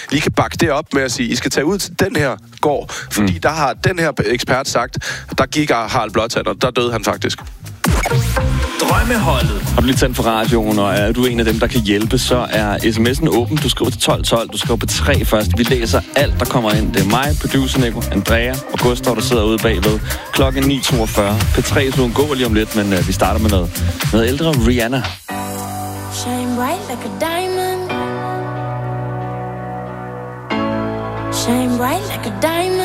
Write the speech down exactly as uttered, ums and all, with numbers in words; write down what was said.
lige kan bakke det op med at sige, I skal tage ud til den her gård, fordi mm. der har den her ekspert sagt, der gik Harald Blåtand, og der døde han faktisk. Drømmeholdet. Har du lige tændt for radioen, og er du en af dem, der kan hjælpe, så er sms'en åben. Du skriver til tolv tolv, du skriver på tre først. Vi læser alt, der kommer ind. Det er mig, producer Nico, Andrea og Gustav, der sidder ude bagved. Klokken ni toogfyrre. P tre så går lige om lidt, men uh, vi starter med noget. Noget ældre Rihanna. Shine bright like a diamond. Shine bright like a diamond.